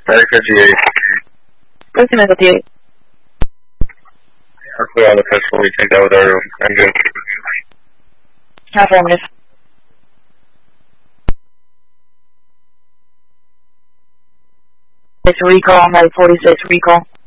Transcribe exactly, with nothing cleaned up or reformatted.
Medic fifty-eight. Listen to fifty-eight. We're clear on the pistol. We take that with our engine. Affirmative. It's recall, nine forty-six recall.